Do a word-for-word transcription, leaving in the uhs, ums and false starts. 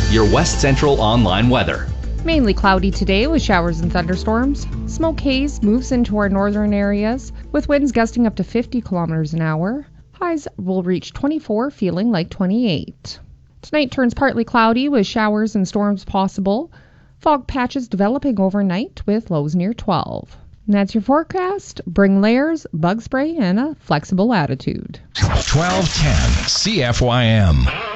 your West Central online weather. Mainly cloudy today with showers and thunderstorms. Smoke haze moves into our northern areas with winds gusting up to fifty kilometers an hour. Highs will reach twenty-four, feeling like twenty-eight. Tonight turns partly cloudy with showers and storms possible. Fog patches developing overnight with lows near twelve. And that's your forecast. Bring layers, bug spray, and a flexible attitude. twelve ten C F Y M.